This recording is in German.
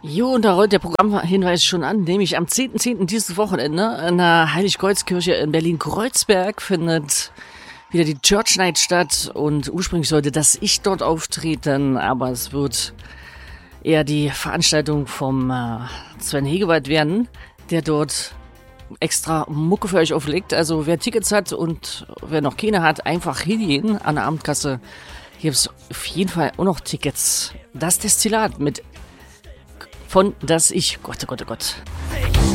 Jo, und da rollt der Programmhinweis schon an, nämlich am 10.10. dieses Wochenende in der Heiligkreuzkirche in Berlin-Kreuzberg findet wieder die Church Night statt und ursprünglich sollte das ich dort auftreten, aber es wird eher die Veranstaltung vom Sven Hegewald werden, der dort extra Mucke für euch auflegt. Also wer Tickets hat und wer noch keine hat, einfach hingehen an der Abendkasse. Hier gibt's auf jeden Fall auch noch Tickets. Das Destillat mit von das Ich. Gott, oh Gott, oh Gott.